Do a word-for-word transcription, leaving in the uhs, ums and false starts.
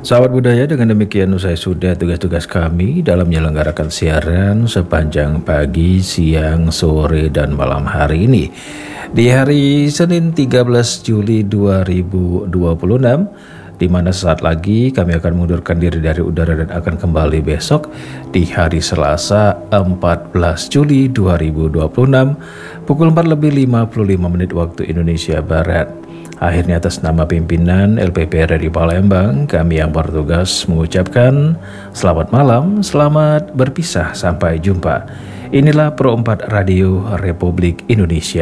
Sahabat budaya, dengan demikian usai sudah tugas-tugas kami dalam menyelenggarakan siaran sepanjang pagi, siang, sore, dan malam hari ini. Di hari Senin tiga belas Juli dua ribu dua puluh enam, di mana sesaat lagi kami akan mengundurkan diri dari udara dan akan kembali besok di hari Selasa empat belas Juli dua ribu dua puluh enam pukul empat lebih lima puluh lima menit waktu Indonesia Barat. Akhirnya atas nama pimpinan L P P R di Palembang, kami yang bertugas mengucapkan selamat malam, selamat berpisah, sampai jumpa. Inilah Pro empat Radio Republik Indonesia.